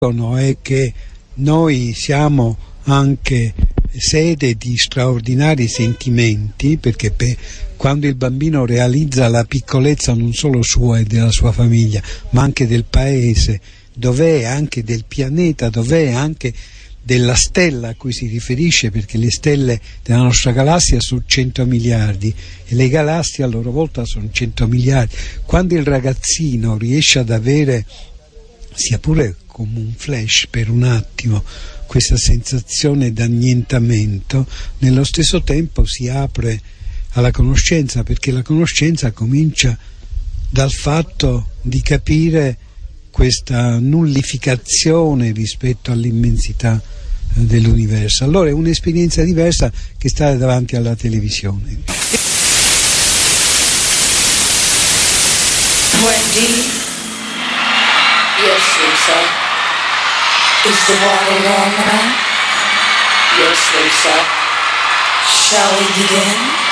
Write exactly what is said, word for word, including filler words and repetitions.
è che noi siamo anche sede di straordinari sentimenti, perché per, quando il bambino realizza la piccolezza non solo sua e della sua famiglia, ma anche del paese, dov'è, anche del pianeta, dov'è, anche della stella a cui si riferisce, perché le stelle della nostra galassia sono cento miliardi e le galassie a loro volta sono cento miliardi. Quando il ragazzino riesce ad avere, sia pure come un flash per un attimo, questa sensazione d'annientamento, nello stesso tempo si apre alla conoscenza, perché la conoscenza comincia dal fatto di capire questa nullificazione rispetto all'immensità dell'universo. Allora è un'esperienza diversa che stare davanti alla televisione. Wendy, yes, Lisa. Is the water warm enough? Yes, Lisa. Shall we begin?